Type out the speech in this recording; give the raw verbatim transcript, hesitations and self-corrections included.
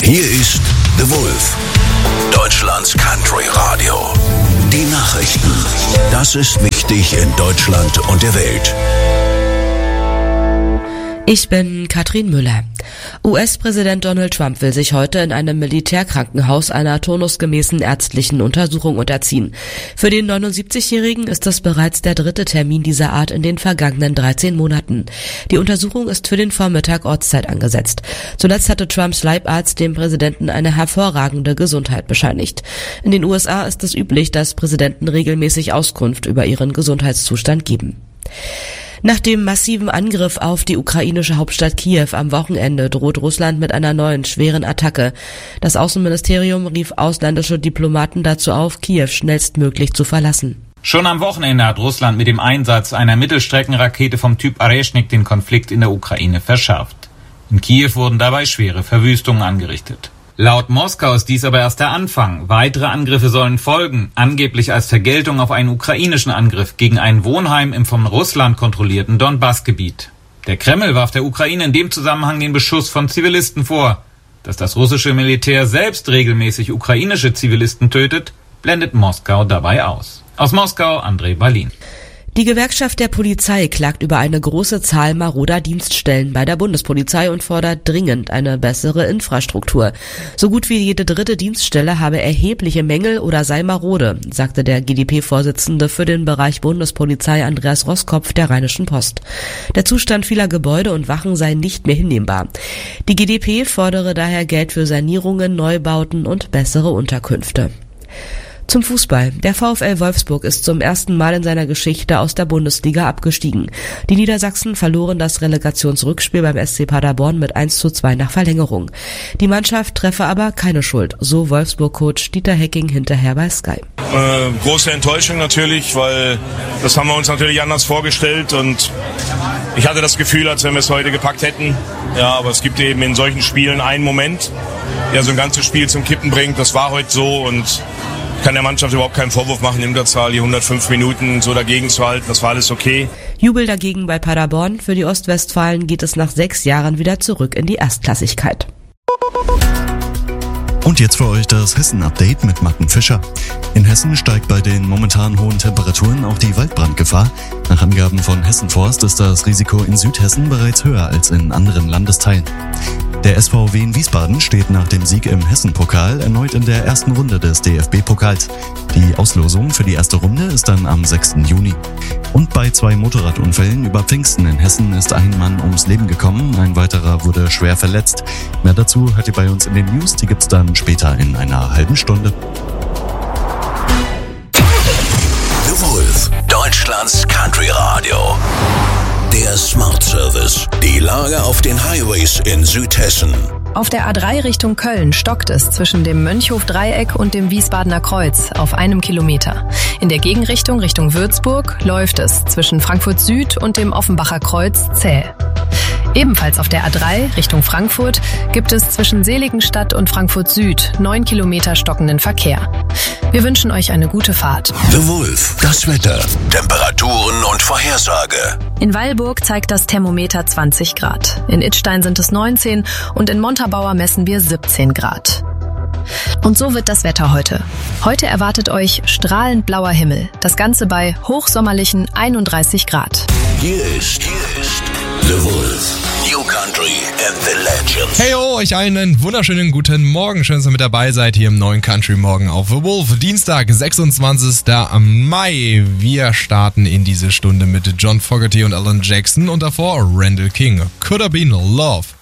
Hier ist The Wolf, Deutschlands Country Radio. Die Nachrichten. Das ist wichtig in Deutschland und der Welt. Ich bin Katrin Müller. U S-Präsident Donald Trump will sich heute in einem Militärkrankenhaus einer turnusgemäßen ärztlichen Untersuchung unterziehen. Für den neunundsiebzigjährigen ist das bereits der dritte Termin dieser Art in den vergangenen dreizehn Monaten. Die Untersuchung ist für den Vormittag Ortszeit angesetzt. Zuletzt hatte Trumps Leibarzt dem Präsidenten eine hervorragende Gesundheit bescheinigt. In den U S A ist es üblich, dass Präsidenten regelmäßig Auskunft über ihren Gesundheitszustand geben. Nach dem massiven Angriff auf die ukrainische Hauptstadt Kiew am Wochenende droht Russland mit einer neuen schweren Attacke. Das Außenministerium rief ausländische Diplomaten dazu auf, Kiew schnellstmöglich zu verlassen. Schon am Wochenende hat Russland mit dem Einsatz einer Mittelstreckenrakete vom Typ Areshnik den Konflikt in der Ukraine verschärft. In Kiew wurden dabei schwere Verwüstungen angerichtet. Laut Moskau ist dies aber erst der Anfang. Weitere Angriffe sollen folgen, angeblich als Vergeltung auf einen ukrainischen Angriff gegen ein Wohnheim im von Russland kontrollierten Donbass-Gebiet. Der Kreml warf der Ukraine in dem Zusammenhang den Beschuss von Zivilisten vor. Dass das russische Militär selbst regelmäßig ukrainische Zivilisten tötet, blendet Moskau dabei aus. Aus Moskau, André Balin. Die Gewerkschaft der Polizei klagt über eine große Zahl maroder Dienststellen bei der Bundespolizei und fordert dringend eine bessere Infrastruktur. So gut wie jede dritte Dienststelle habe erhebliche Mängel oder sei marode, sagte der G d P-Vorsitzende für den Bereich Bundespolizei Andreas Roskopf der Rheinischen Post. Der Zustand vieler Gebäude und Wachen sei nicht mehr hinnehmbar. Die G d P fordere daher Geld für Sanierungen, Neubauten und bessere Unterkünfte. Zum Fußball. Der VfL Wolfsburg ist zum ersten Mal in seiner Geschichte aus der Bundesliga abgestiegen. Die Niedersachsen verloren das Relegationsrückspiel beim S C Paderborn mit eins zu zwei nach Verlängerung. Die Mannschaft treffe aber keine Schuld, so Wolfsburg-Coach Dieter Hecking hinterher bei Sky. Äh, große Enttäuschung natürlich, weil das haben wir uns natürlich anders vorgestellt und ich hatte das Gefühl, als wenn wir es heute gepackt hätten. Ja, aber es gibt eben in solchen Spielen einen Moment, der so ein ganzes Spiel zum Kippen bringt. Das war heute so und kann der Mannschaft überhaupt keinen Vorwurf machen, in der Zahl die hundertfünf Minuten so dagegen zu halten. Das war alles okay. Jubel dagegen bei Paderborn. Für die Ostwestfalen geht es nach sechs Jahren wieder zurück in die Erstklassigkeit. Und jetzt für euch das Hessen-Update mit Martin Fischer. In Hessen steigt bei den momentan hohen Temperaturen auch die Waldbrandgefahr. Nach Angaben von Hessenforst ist das Risiko in Südhessen bereits höher als in anderen Landesteilen. Der S V W in Wiesbaden steht nach dem Sieg im Hessen-Pokal erneut in der ersten Runde des D F B-Pokals. Die Auslosung für die erste Runde ist dann am sechsten Juni. Und bei zwei Motorradunfällen über Pfingsten in Hessen ist ein Mann ums Leben gekommen, ein weiterer wurde schwer verletzt. Mehr dazu hört ihr bei uns in den News, die gibt's dann später in einer halben Stunde. The Wolf, Deutschlands Country Radio. Der Smart Service. Die Lage auf den Highways in Südhessen. Auf der A drei Richtung Köln stockt es zwischen dem Mönchhof-Dreieck und dem Wiesbadener Kreuz auf einem Kilometer. In der Gegenrichtung Richtung Würzburg läuft es zwischen Frankfurt Süd und dem Offenbacher Kreuz zäh. Ebenfalls auf der A drei Richtung Frankfurt gibt es zwischen Seligenstadt und Frankfurt Süd neun Kilometer stockenden Verkehr. Wir wünschen euch eine gute Fahrt. The Wolf, das Wetter, Temperaturen und Vorhersage. In Weilburg zeigt das Thermometer zwanzig Grad. In Idstein sind es neunzehn und in Montabaur messen wir siebzehn Grad. Und so wird das Wetter heute. Heute erwartet euch strahlend blauer Himmel. Das Ganze bei hochsommerlichen einunddreißig Grad. Hier ist, hier ist The Wolf. New Country and the Legends. Hey ho, euch einen wunderschönen guten Morgen. Schön, dass ihr mit dabei seid hier im neuen Country Morgen auf The Wolf. Dienstag, sechsundzwanzigsten Mai. Wir starten in diese Stunde mit John Fogerty und Alan Jackson und davor Randall King. Could Have Been Love.